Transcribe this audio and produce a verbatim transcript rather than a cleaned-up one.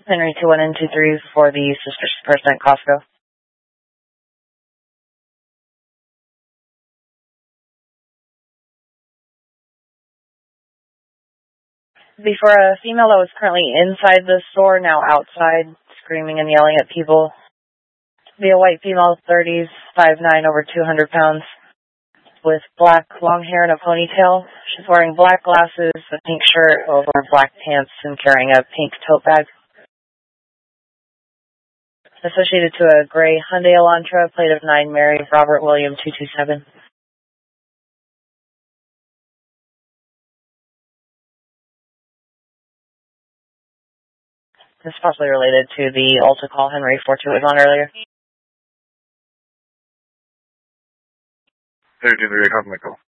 Henry two one and two three for the Sisters President Costco. Before a female that was currently inside the store, now outside, screaming and yelling at people. Be a white female, thirties, five nine, over two hundred pounds, with black long hair and a ponytail. She's wearing black glasses, a pink shirt over black pants, and carrying a pink tote bag. Associated to a gray Hyundai Elantra, plate of nine Mary, Robert William two two seven. This is possibly related to the Ulta call Henry four two was on earlier. thirty-three, how can I call?